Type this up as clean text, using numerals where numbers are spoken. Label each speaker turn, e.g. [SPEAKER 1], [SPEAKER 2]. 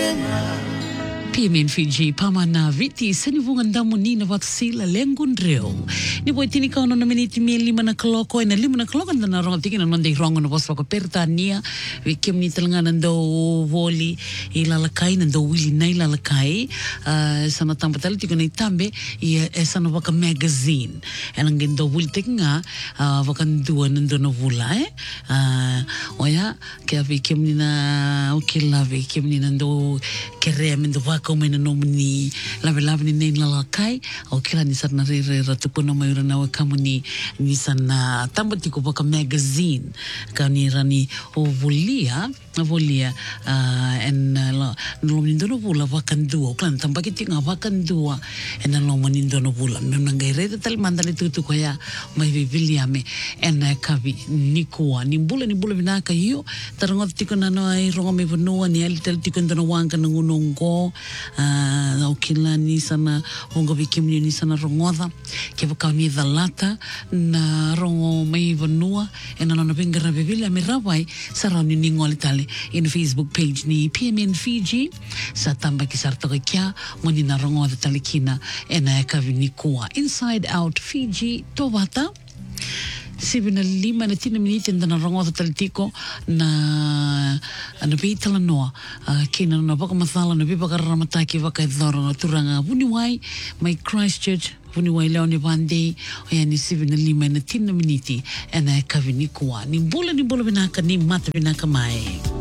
[SPEAKER 1] PMN Fiji pamana viti sani vungandamu ni na vatsila lengundreo ni boitini ka na miniti mi 5 na 5 na ronga tiki na nonde rongo na boswa ko pertania vikem ni talangana ndo voli ilalakai na ndo wili na ilalakai sana tambatali tiko na tambe sana waka magazine elangen ndo wili tekinga waka ndua ndo na vula oya kia vikem ni na ukila vikem ni na ndo kere ndo waka umena nomni lave ni nei lalakai o kila ni sana re ratupuna mayura na wakamuni ni sana tambatiko waka magazine kani rani o volia en nomni ndono vula wakandua klan tambakiti nga wakandua en nomni ndono vula ngai re tal mandale tutu ko ya mai viliame en kavi nikua ni bula vinaka hiyo tarangot tiko na no ai rongo me vonua ni ali tel tiko ndono wanga ngunongo o kila ni sana hongo vikimni ni sana rongoda ke vaka ni dalata na rongo mai vonua en no vingara viliame rawai sarani ni ngolitale in Facebook page ni PMN Fiji sa tamba kisarto kya moni na rongo talikina ena kavinikua Inside Out Fiji Towata 7:05 na rongo talitiko na pitala noa kina na baka mathala na bibaka ramataki baka dhoro na turanga Vuniwai my Christchurch Vuniwai leo ni Monday oya ni 7:05 ena kavinikua ni bula binaka ni mata binaka mai